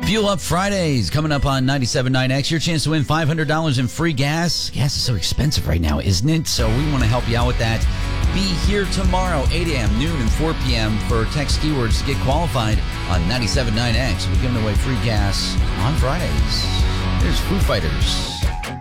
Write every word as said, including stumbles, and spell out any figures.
Fuel Up Fridays coming up on ninety-seven point nine X. Your chance to win five hundred dollars in free gas. Gas is so expensive right now, isn't it? So we want to help you out with that. Be here tomorrow, eight a.m., noon, and four p.m. for text keywords to get qualified on ninety-seven point nine X. We're giving away free gas on Fridays. There's Foo Fighters.